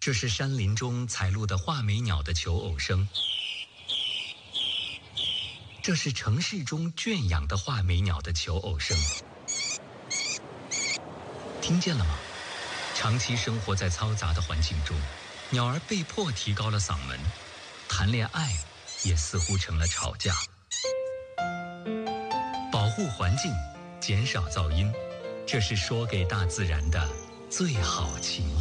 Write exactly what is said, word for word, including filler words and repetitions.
这是山林中采录的画眉鸟的求偶声，这是城市中圈养的画眉鸟的求偶声。听见了吗？长期生活在嘈杂的环境中，鸟儿被迫提高了嗓门，谈恋爱也似乎成了吵架。保护环境，减少噪音，这是说给大自然的最好情话。